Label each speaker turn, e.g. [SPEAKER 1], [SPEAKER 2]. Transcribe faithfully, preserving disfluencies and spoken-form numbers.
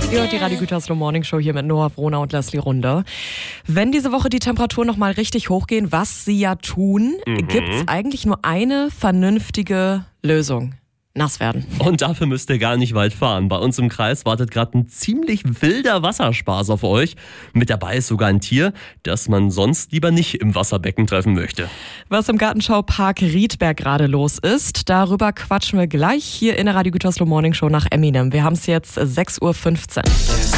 [SPEAKER 1] Ihr hört die Radio Gütersloh Morning Show hier mit Noah Brunner und Leslie Runde. Wenn diese Woche die Temperaturen noch mal richtig hochgehen, was sie ja tun,
[SPEAKER 2] Mhm.
[SPEAKER 1] gibt es eigentlich nur eine vernünftige Lösung. Nass werden.
[SPEAKER 2] Und dafür müsst ihr gar nicht weit fahren. Bei uns im Kreis wartet gerade ein ziemlich wilder Wasserspaß auf euch. Mit dabei ist sogar ein Tier, das man sonst lieber nicht im Wasserbecken treffen möchte.
[SPEAKER 1] Was im Gartenschaupark Riedberg gerade los ist, darüber quatschen wir gleich hier in der Radio Gütersloh Morning Show nach Eminem. Wir haben es jetzt sechs Uhr fünfzehn.